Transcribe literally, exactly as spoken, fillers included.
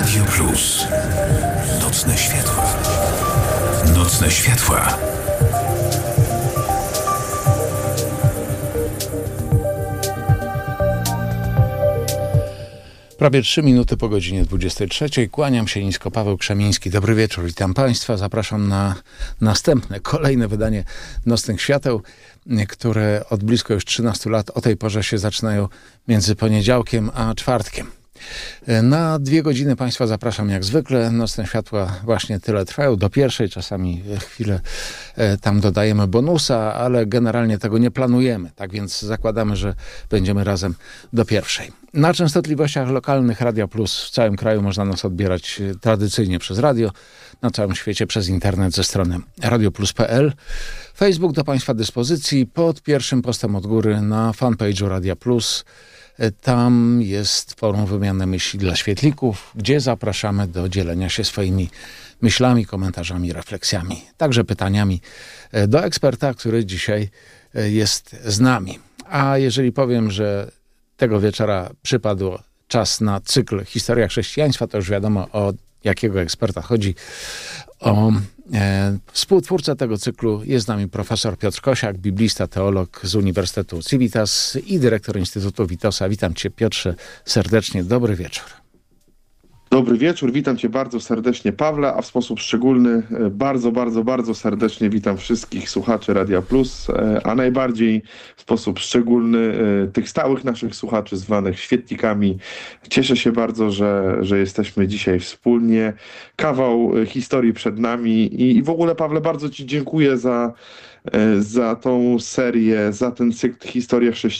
Radio Plus. Nocne światła. Nocne światła. Prawie trzy minuty po godzinie dwudziestej trzeciej. Kłaniam się nisko, Paweł Krzemiński. Dobry wieczór, witam Państwa. Zapraszam na następne, kolejne wydanie Nocnych Świateł, które od blisko już trzynastu lat o tej porze się zaczynają między poniedziałkiem a czwartkiem. Na dwie godziny Państwa zapraszam jak zwykle. Nocne światła właśnie tyle trwają, do pierwszej, czasami chwilę tam dodajemy bonusa, ale generalnie tego nie planujemy, tak więc zakładamy, że będziemy razem do pierwszej. Na częstotliwościach lokalnych Radia Plus w całym kraju można nas odbierać tradycyjnie przez radio, na całym świecie przez internet ze strony radioplus kropka p l. Facebook do Państwa dyspozycji pod pierwszym postem od góry na fanpage'u Radia Plus. Tam jest forum wymiany myśli dla świetlików, gdzie zapraszamy do dzielenia się swoimi myślami, komentarzami, refleksjami, także pytaniami do eksperta, który dzisiaj jest z nami. A jeżeli powiem, że tego wieczora przypadł czas na cykl Historia chrześcijaństwa, to już wiadomo, o jakiego eksperta chodzi. O e, współtwórca tego cyklu jest z nami profesor Piotr Kosiak, biblista, teolog z Uniwersytetu Civitas i dyrektor Instytutu Witosa. Witam Cię, Piotrze, serdecznie. Dobry wieczór. Dobry wieczór, witam Cię bardzo serdecznie, Pawle, a w sposób szczególny bardzo, bardzo, bardzo serdecznie witam wszystkich słuchaczy Radia Plus, a najbardziej w sposób szczególny tych stałych naszych słuchaczy zwanych świetlikami. Cieszę się bardzo, że, że jesteśmy dzisiaj wspólnie. Kawał historii przed nami i, i w ogóle, Pawle, bardzo Ci dziękuję za, za tą serię, za ten cykl Historia chrześcijaństwa.